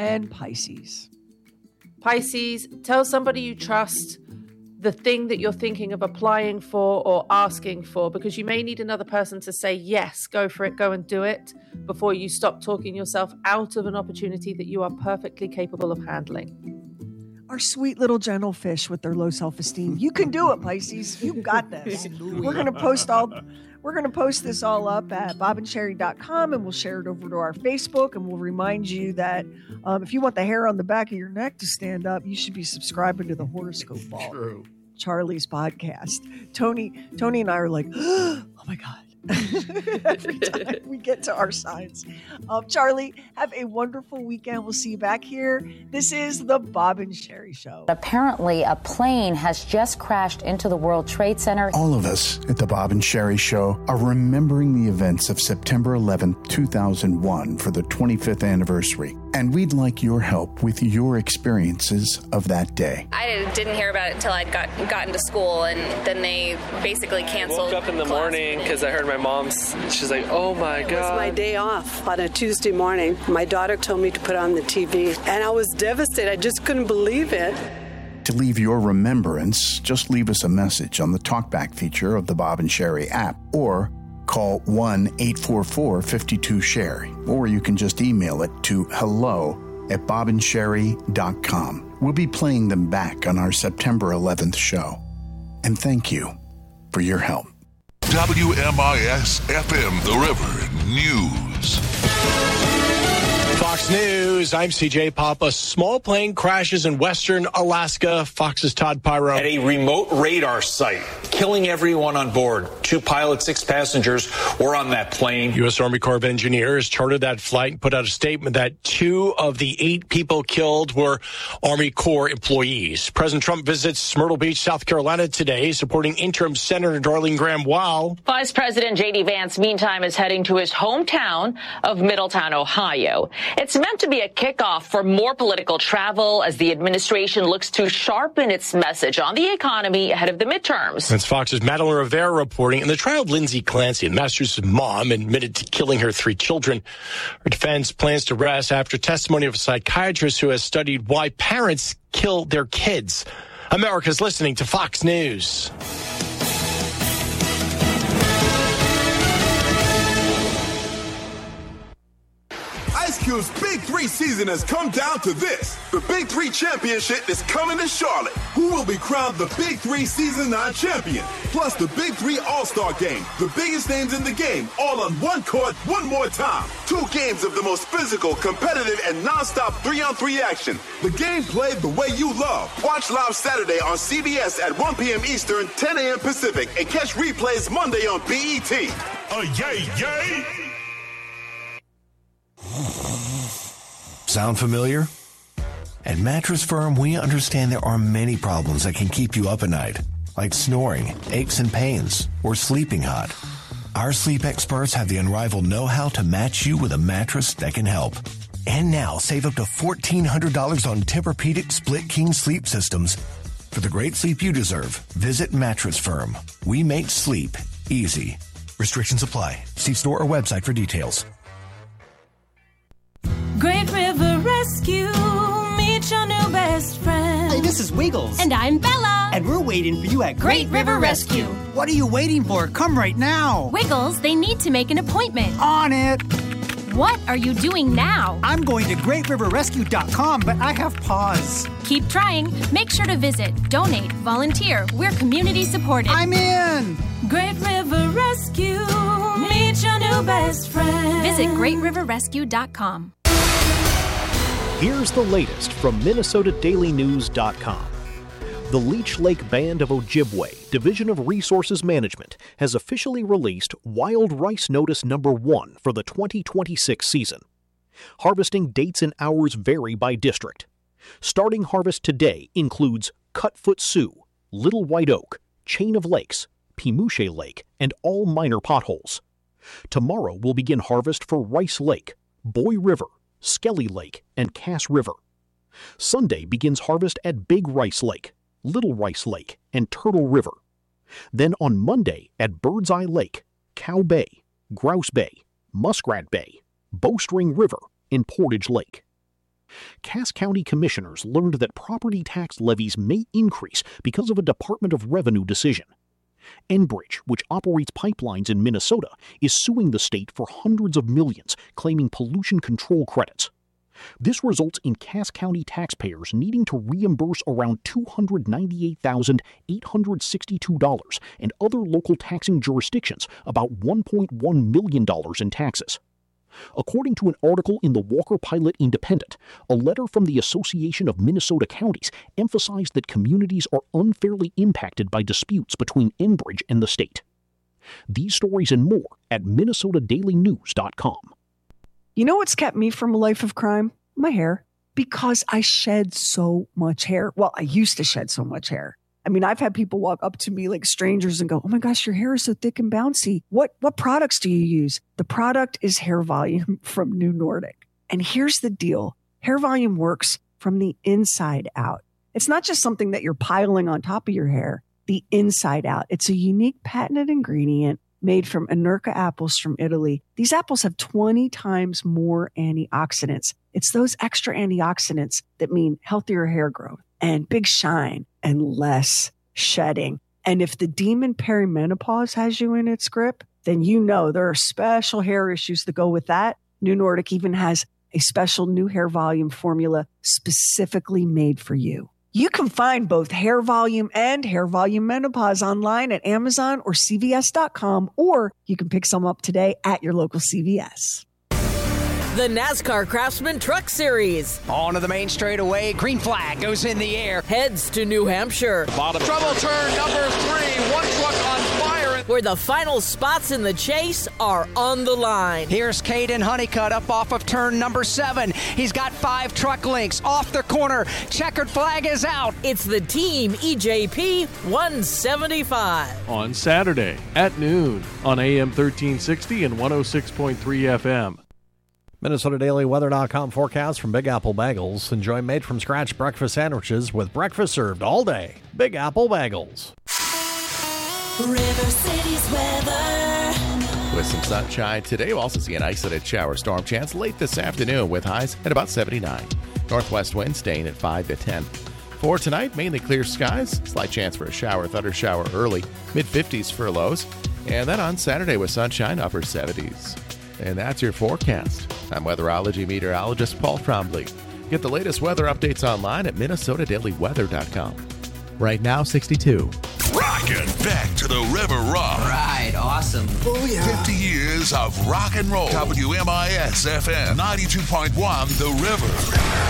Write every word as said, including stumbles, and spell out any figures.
and Pisces. Pisces, tell somebody you trust the thing that you're thinking of applying for or asking for, because you may need another person to say, yes, go for it, go and do it, before you stop talking yourself out of an opportunity that you are perfectly capable of handling. Our sweet little gentle fish with their low self-esteem. You can do it, Pisces. You've got this. We're going to post all... We're going to post this all up at bob and sherry dot com, and we'll share it over to our Facebook, and we'll remind you that um, if you want the hair on the back of your neck to stand up, you should be subscribing to the Horoscope Ball. True. Charlie's podcast. Tony, Tony and I are like, oh my God. Every time we get to our signs. Um, Charlie, have a wonderful weekend. We'll see you back here. This is the Bob and Sherry Show. Apparently, a plane has just crashed into the World Trade Center. All of us at the Bob and Sherry Show are remembering the events of September eleventh, two thousand one for the twenty-fifth anniversary. And we'd like your help with your experiences of that day. I didn't hear about it until I'd got, gotten to school, and then they basically canceled. I woke up in the class. morning because I heard my mom's, she's like, oh my God. It was my day off on a Tuesday morning. My daughter told me to put on the T V, and I was devastated. I just couldn't believe it. To leave your remembrance, just leave us a message on the TalkBack feature of the Bob and Sherry app, or call one eight four four, five two, Sherry, or you can just email it to hello at bob and sherry dot com. We'll be playing them back on our September eleventh show. And thank you for your help. W M I S F M, The River News. Fox News, I'm C J Pop. A small plane crashes in western Alaska. Fox's Todd Pyro. At a remote radar site, killing everyone on board. Two pilots, six passengers were on that plane. U S. Army Corps of Engineers chartered that flight and put out a statement that two of the eight people killed were Army Corps employees. President Trump visits Myrtle Beach, South Carolina today, supporting interim Senator Darlene Graham, while Vice President J D. Vance, meantime, is heading to his hometown of Middletown, Ohio. It's meant to be a kickoff for more political travel as the administration looks to sharpen its message on the economy ahead of the midterms. That's Fox's Madeline Rivera reporting. In the trial of Lindsay Clancy, the Massachusetts mom admitted to killing her three children. Her defense plans to rest after testimony of a psychiatrist who has studied why parents kill their kids. America's listening to Fox News. Ice Cube's Big Three season has come down to this. The Big Three Championship is coming to Charlotte. Who will be crowned the Big Three Season nine champion? Plus the Big Three All-Star Game. The biggest names in the game, all on one court, one more time. Two games of the most physical, competitive, and non-stop three-on-three action. The game played the way you love. Watch live Saturday on C B S at one p.m. Eastern, ten a.m. Pacific, and catch replays Monday on B E T. Uh, yay, yay! Sound familiar? At Mattress Firm, we understand there are many problems that can keep you up at night, like snoring, aches and pains, or sleeping hot. Our sleep experts have the unrivaled know-how to match you with a mattress that can help. And now, save up to fourteen hundred dollars on Tempur-Pedic Split King sleep systems. For the great sleep you deserve, visit Mattress Firm. We make sleep easy. Restrictions apply. See store or website for details. Great River Rescue, meet your new best friend. Hey, this is Wiggles. And I'm Bella. And we're waiting for you at Great, Great River, River Rescue. Rescue. What are you waiting for? Come right now. Wiggles, they need to make an appointment. On it. What are you doing now? I'm going to great river rescue dot com, but I have pause. Keep trying. Make sure to visit, donate, volunteer. We're community supported. I'm in. Great River Rescue, meet your new best friend. Visit great river rescue dot com. Here's the latest from Minnesota Daily News dot com. The Leech Lake Band of Ojibwe, Division of Resources Management, has officially released Wild Rice Notice Number one for the twenty twenty-six season. Harvesting dates and hours vary by district. Starting harvest today includes Cutfoot Sioux, Little White Oak, Chain of Lakes, Pimouche Lake, and all minor potholes. Tomorrow will begin harvest for Rice Lake, Boy River, Skelly Lake, and Cass River. Sunday begins harvest at Big Rice Lake, Little Rice Lake, and Turtle River. Then on Monday at Birdseye Lake, Cow Bay, Grouse Bay, Muskrat Bay, Bowstring River, and Portage Lake. Cass County commissioners learned that property tax levies may increase because of a Department of Revenue decision. Enbridge, which operates pipelines in Minnesota, is suing the state for hundreds of millions, claiming pollution control credits. This results in Cass County taxpayers needing to reimburse around two hundred ninety-eight thousand eight hundred sixty-two dollars and other local taxing jurisdictions about one point one million dollars in taxes. According to an article in the Walker Pilot Independent, a letter from the Association of Minnesota Counties emphasized that communities are unfairly impacted by disputes between Enbridge and the state. These stories and more at minnesota daily news dot com. You know what's kept me from a life of crime? My hair. Because I shed so much hair. Well, I used to shed so much hair. I mean, I've had people walk up to me like strangers and go, oh my gosh, your hair is so thick and bouncy. What what products do you use? The product is Hair Volume from New Nordic. And here's the deal. Hair Volume works from the inside out. It's not just something that you're piling on top of your hair, the inside out. It's a unique patented ingredient made from Anerca apples from Italy. These apples have twenty times more antioxidants. It's those extra antioxidants that mean healthier hair growth and big shine and less shedding. And if the demon perimenopause has you in its grip, then you know there are special hair issues that go with that. New Nordic even has a special new Hair Volume formula specifically made for you. You can find both Hair Volume and Hair Volume Menopause online at Amazon or C V S dot com, or you can pick some up today at your local C V S. The NASCAR Craftsman Truck Series. On to the main straightaway. Green flag goes in the air. Heads to New Hampshire. Bottom. Trouble turn number three. One truck on fire. Where the final spots in the chase are on the line. Here's Caden Honeycutt up off of turn number seven. He's got five truck links off the corner. Checkered flag is out. It's the Team E J P one seventy-five. On Saturday at noon on A M thirteen sixty and one oh six point three F M. Minnesota Daily Weather dot com forecast from Big Apple Bagels. Enjoy made-from-scratch breakfast sandwiches with breakfast served all day. Big Apple Bagels. River City's weather. With some sunshine today, we'll also see an isolated shower storm chance late this afternoon with highs at about seventy-nine. Northwest wind staying at five to ten. For tonight, mainly clear skies. Slight chance for a shower, thunder shower early. mid-fifties for lows. And then on Saturday with sunshine, upper seventies. And that's your forecast. I'm weatherology meteorologist Paul Trombley. Get the latest weather updates online at minnesota daily weather dot com. Right now, sixty-two. Rockin' back to the River Rock. Right, awesome. Oh, yeah. fifty years of rock and roll. W M I S F M ninety-two point one The River.